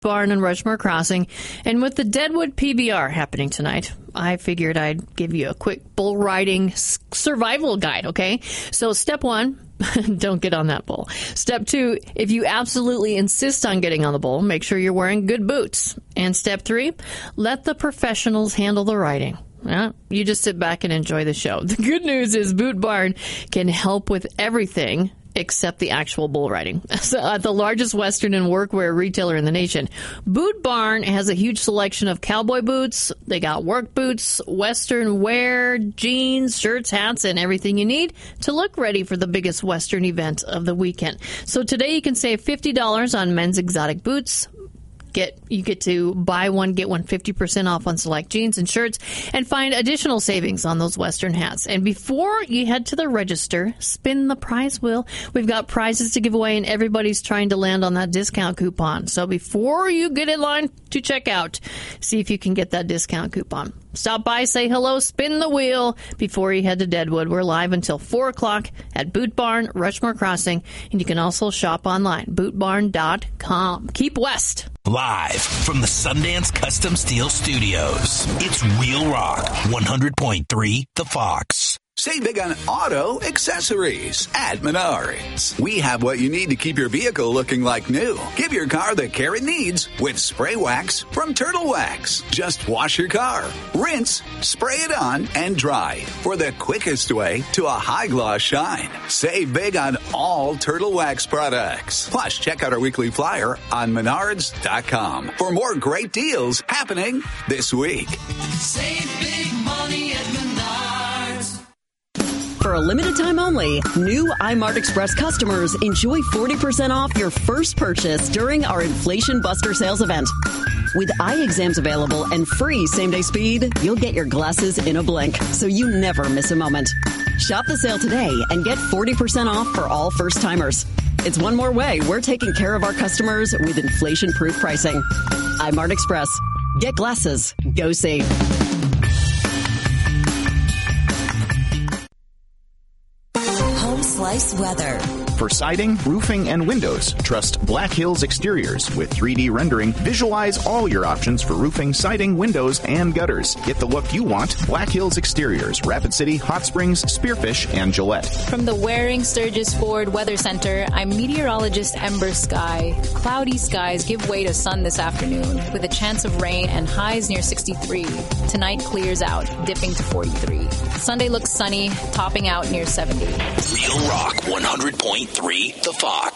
Barn and Rushmore Crossing. And with the Deadwood PBR happening tonight, I figured I'd give you a quick bull riding survival guide, okay? So step 1, don't get on that bull. Step 2, if you absolutely insist on getting on the bull, make sure you're wearing good boots. And step 3, let the professionals handle the riding. Yeah, you just sit back and enjoy the show. The good news is Boot Barn can help with everything except the actual bull riding. So, the largest Western and workwear retailer in the nation, Boot Barn has a huge selection of cowboy boots. They got work boots, Western wear, jeans, shirts, hats, and everything you need to look ready for the biggest Western event of the weekend. So today you can save $50 on men's exotic boots. You get to buy one, get one 50% off on select jeans and shirts, and find additional savings on those Western hats. And before you head to the register, spin the prize wheel. We've got prizes to give away, and everybody's trying to land on that discount coupon. So before you get in line to check out, see if you can get that discount coupon. Stop by, say hello, spin the wheel before you head to Deadwood. We're live until 4 o'clock at Boot Barn, Rushmore Crossing, and you can also shop online, bootbarn.com. Keep West. Live from the Sundance Custom Steel Studios, it's Real Rock 100.3 The Fox. Save big on auto accessories at Menards. We have what you need to keep your vehicle looking like new. Give your car the care it needs with spray wax from Turtle Wax. Just wash your car, rinse, spray it on, and dry for the quickest way to a high gloss shine. Save big on all Turtle Wax products. Plus, check out our weekly flyer on Menards.com for more great deals happening this week. Save big money at Menards. For a limited time only, new iMart Express customers enjoy 40% off your first purchase during our Inflation Buster sales event. With eye exams available and free same-day speed, you'll get your glasses in a blink, so you never miss a moment. Shop the sale today and get 40% off for all first-timers. It's one more way we're taking care of our customers with inflation-proof pricing. iMart Express. Get glasses. Go see. Slice weather. For siding, roofing, and windows, trust Black Hills Exteriors. With 3D rendering, visualize all your options for roofing, siding, windows, and gutters. Get the look you want. Black Hills Exteriors, Rapid City, Hot Springs, Spearfish, and Gillette. From the Waring Sturgis Ford Weather Center, I'm meteorologist Ember Sky. Cloudy skies give way to sun this afternoon with a chance of rain and highs near 63. Tonight clears out, dipping to 43. Sunday looks sunny, topping out near 70. Real Rock 100.3 The Fox.